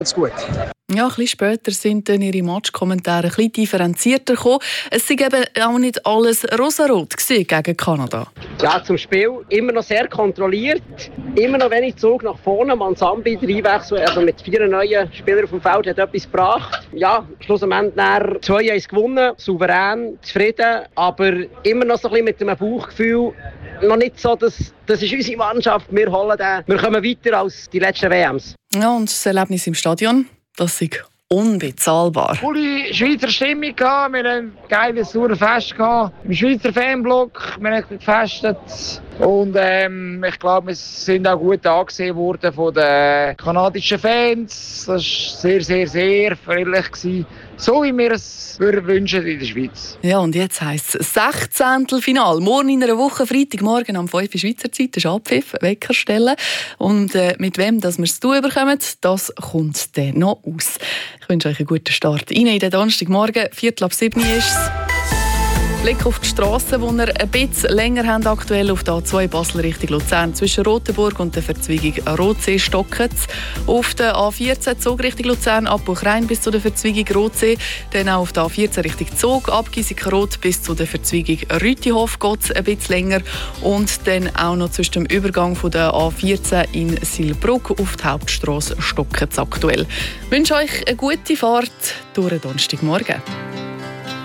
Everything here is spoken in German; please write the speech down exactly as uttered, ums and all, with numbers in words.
Alles gut. Ja, ein bisschen später sind dann ihre Matchkommentare ein bisschen differenzierter gekommen. Es war eben auch nicht alles rosarot gegen Kanada. Ja, zum Spiel immer noch sehr kontrolliert. Immer noch wenig Zug nach vorne. Mansambi, der Einwechsel, also mit vier neuen Spielern auf dem Feld, hat etwas gebracht. Ja, schlussendlich zwei eins gewonnen, souverän, zufrieden, aber immer noch so ein bisschen mit einem Bauchgefühl. Noch nicht so, dass das ist unsere Mannschaft, wir holen den. Wir kommen weiter als die letzten W Ms. Ja, und das Erlebnis im Stadion, das ist unbezahlbar. Coole Schweizer Stimmung gehabt, wir haben ein geiles Fest gehabt. Im Schweizer Fanblock, wir haben gefestet. Und ähm, ich glaube, wir sind auch gut angesehen worden von den kanadischen Fans. Das war sehr, sehr, sehr friedlich gewesen. So wie wir es wünschen in der Schweiz. Ja, und jetzt heisst es Sechzehntelfinal. Morgen in einer Woche, Freitagmorgen um fünf Uhr Schweizer Zeit, das ist Abpfiff, Wecker stellen. Und äh, mit wem dass wir es zu tun bekommen, das kommt dann noch aus. Ich wünsche euch einen guten Start. Rein in den Donnerstagmorgen, Viertel ab sieben ist es. Blick auf die Strassen, die wir ein bisschen länger haben, aktuell auf der A zwei Basel Richtung Luzern. Zwischen Rotenburg und der Verzweigung Rotsee stocken es. Auf der A vierzehn Zug Richtung Luzern, ab Buchrein bis zu der Verzweigung Rotsee. Dann auch auf der A vierzehn Richtung Zug, ab Giesikenrot bis zu der Verzweigung Rütihof geht es ein bisschen länger. Und dann auch noch zwischen dem Übergang von der A vierzehn in Silbruck auf die Hauptstrasse stocken es aktuell. Ich wünsche euch eine gute Fahrt durch den Donnerstagmorgen.